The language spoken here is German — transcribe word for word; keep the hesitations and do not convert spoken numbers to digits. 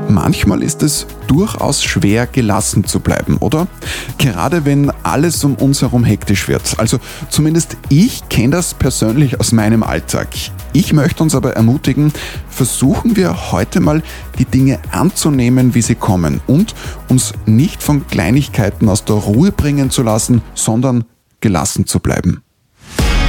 Manchmal ist es durchaus schwer, gelassen zu bleiben, oder? Gerade wenn alles um uns herum hektisch wird. Also zumindest ich kenne das persönlich aus meinem Alltag. Ich möchte uns aber ermutigen, versuchen wir heute mal die Dinge anzunehmen, wie sie kommen und uns nicht von Kleinigkeiten aus der Ruhe bringen zu lassen, sondern gelassen zu bleiben.